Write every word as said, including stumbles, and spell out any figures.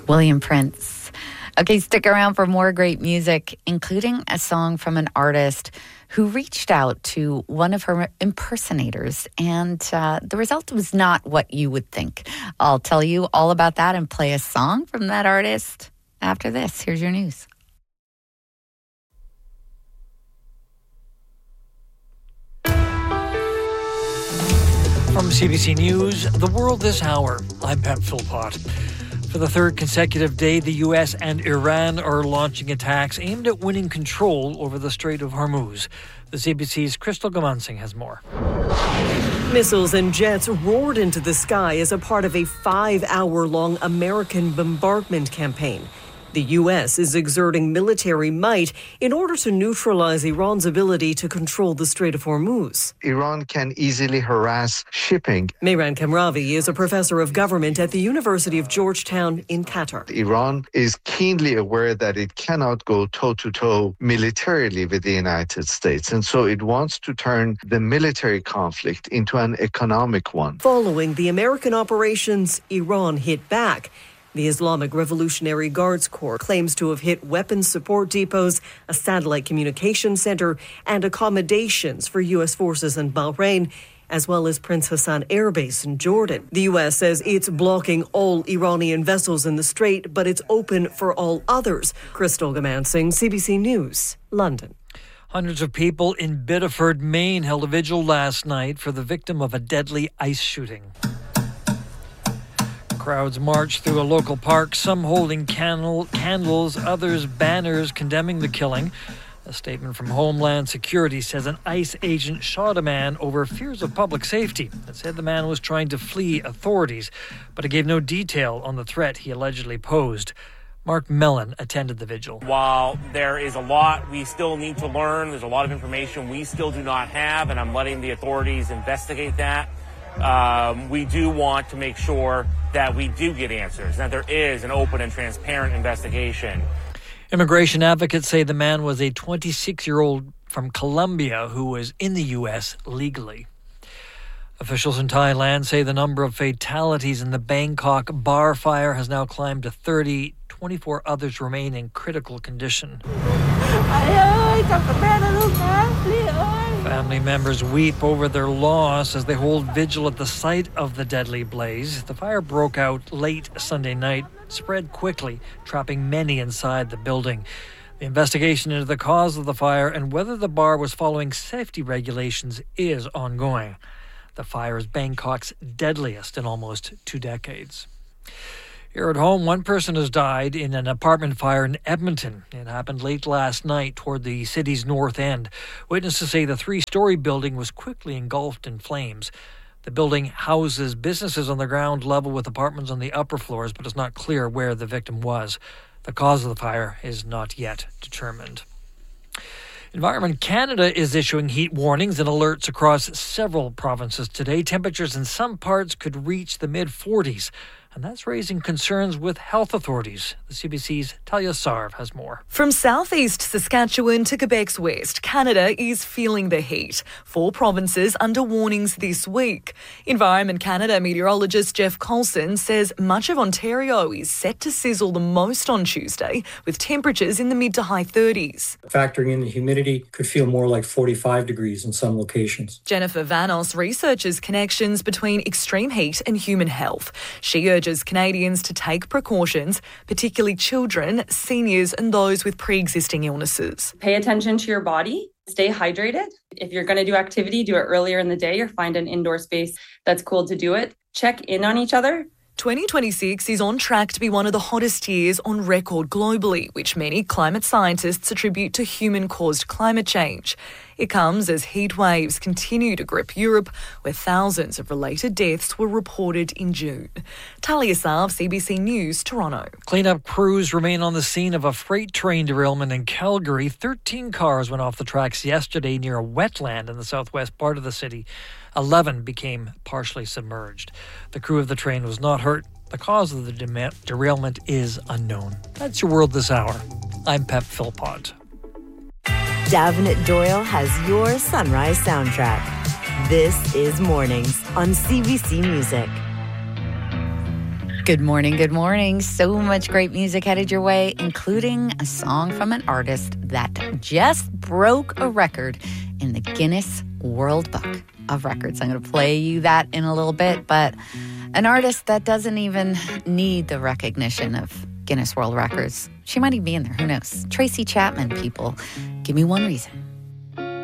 William Prince. Okay, stick around for more great music, including a song from an artist who reached out to one of her impersonators, and uh, the result was not what you would think. I'll tell you all about that and play a song from that artist after this. Here's your news. From C B C News, The World This Hour, I'm Pep Philpott. For the third consecutive day, the U S and Iran are launching attacks aimed at winning control over the Strait of Hormuz. The C B C's Crystal Gamansing has more. Missiles and jets roared into the sky as a part of a five-hour-long American bombardment campaign. The U S is exerting military might in order to neutralize Iran's ability to control the Strait of Hormuz. Iran can easily harass shipping. Mehran Kamravi is a professor of government at the University of Georgetown in Qatar. Iran is keenly aware that it cannot go toe-to-toe militarily with the United States, and so it wants to turn the military conflict into an economic one. Following the American operations, Iran hit back. The Islamic Revolutionary Guards Corps claims to have hit weapons support depots, a satellite communication center, and accommodations for U S forces in Bahrain, as well as Prince Hassan Air Base in Jordan. The U S says it's blocking all Iranian vessels in the strait, but it's open for all others. Crystal Gamansing, C B C News, London. Hundreds of people in Biddeford, Maine held a vigil last night for the victim of a deadly ice shooting. Crowds marched through a local park, some holding candle, candles, others banners condemning the killing. A statement from Homeland Security says an ICE agent shot a man over fears of public safety. It said the man was trying to flee authorities, but it gave no detail on the threat he allegedly posed. Mark Mellon attended the vigil. While there is a lot we still need to learn, there's a lot of information we still do not have, and I'm letting the authorities investigate that. Um, we do want to make sure that we do get answers, that there is an open and transparent investigation. Immigration advocates say the man was a twenty-six-year-old from Colombia who was in the U S legally. Officials in Thailand say the number of fatalities in the Bangkok bar fire has now climbed to thirty. twenty-four others remain in critical condition. Family members weep over their loss as they hold vigil at the site of the deadly blaze. The fire broke out late Sunday night, spread quickly, trapping many inside the building. The investigation into the cause of the fire and whether the bar was following safety regulations is ongoing. The fire is Bangkok's deadliest in almost two decades. Here at home, one person has died in an apartment fire in Edmonton. It happened late last night toward the city's north end. Witnesses say the three-story building was quickly engulfed in flames. The building houses businesses on the ground level with apartments on the upper floors, but it's not clear where the victim was. The cause of the fire is not yet determined. Environment Canada is issuing heat warnings and alerts across several provinces today. Temperatures in some parts could reach the mid forties. And that's raising concerns with health authorities. The C B C's Talia Sarv has more. From southeast Saskatchewan to Quebec's west, Canada is feeling the heat. Four provinces under warnings this week. Environment Canada meteorologist Jeff Coulson says much of Ontario is set to sizzle the most on Tuesday, with temperatures in the mid to high thirties. Factoring in the humidity, could feel more like forty-five degrees in some locations. Jennifer Vanos researches connections between extreme heat and human health. She urges Canadians to take precautions, particularly children, seniors and those with pre-existing illnesses. Pay attention to your body. Stay hydrated. If you're going to do activity, do it earlier in the day or find an indoor space that's cool to do it. Check in on each other. twenty twenty-six is on track to be one of the hottest years on record globally, which many climate scientists attribute to human-caused climate change. It comes as heat waves continue to grip Europe, where thousands of related deaths were reported in June. Talia Sarv, C B C News, Toronto. Cleanup crews remain on the scene of a freight train derailment in Calgary. thirteen cars went off the tracks yesterday near a wetland in the southwest part of the city. eleven became partially submerged. The crew of the train was not hurt. The cause of the de- derailment is unknown. That's your World This Hour. I'm Pep Philpott. Davenant Doyle has your sunrise soundtrack. This is Mornings on C B C Music. Good morning, good morning. So much great music headed your way, including a song from an artist that just broke a record in the Guinness World Book of Records. I'm going to play you that in a little bit, but an artist that doesn't even need the recognition of Guinness World Records. She might even be in there, who knows? Tracy Chapman, people. Give me one reason.